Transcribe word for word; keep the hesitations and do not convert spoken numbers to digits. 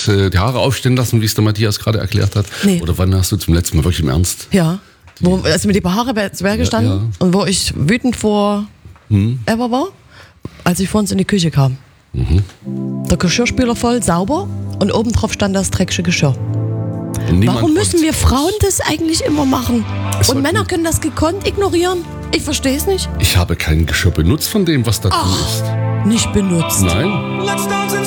hast äh, die Haare aufstehen lassen, wie es der Matthias gerade erklärt hat? Nee. Oder wann hast du zum letzten Mal wirklich im Ernst? Ja. Wo, also mit den Haare zu Berge gestanden Ja, ja. und wo ich wütend vor Hm. ever war, als ich vor uns in die Küche kam. Mhm. Der Geschirrspüler voll, sauber und oben drauf stand das dreckige Geschirr. Und niemand Warum müssen wollte- wir Frauen das eigentlich immer machen? Es Und war Männer gut. können das gekonnt ignorieren? Ich verstehe es nicht. Ich habe kein Geschirr benutzt von dem, was da drin ist. Nicht benutzt. Nein.